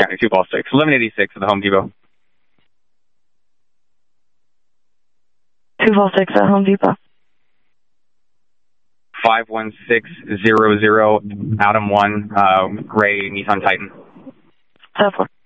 County 2 ball 6. 1186 at the Home Depot. 2 ball 6 at Home Depot. 51600 Adam 1 gray Nissan Titan. 7-4.